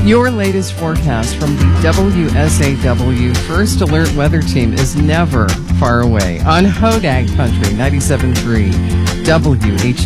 Your latest forecast from the WSAW First Alert Weather Team is never far away on Hodag Country 97.3 WH.